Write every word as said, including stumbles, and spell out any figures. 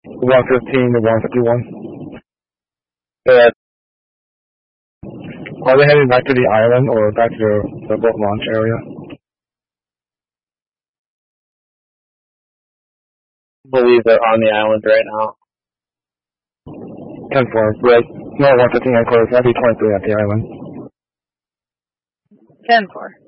one fifteen to one fifty-one. Yeah. Are they heading back to the island or back to the, the boat launch area? I believe they're on the island right now. ten four. Right. No, one fifteen, of course. That'd be twenty-three at the island. ten four.